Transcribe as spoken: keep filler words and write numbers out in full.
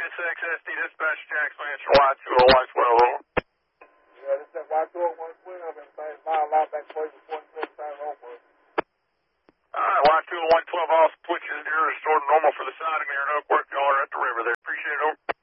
S X S D dispatch Jackson, answer Y two oh one twelve, over. Yeah, this is Y two oh one twelve, and things mile out back way before you go time over. Alright, Y two oh one twelve, all switches, you're restored normal for the siding there in Oakwood, y'all are at the river there. Appreciate it, over.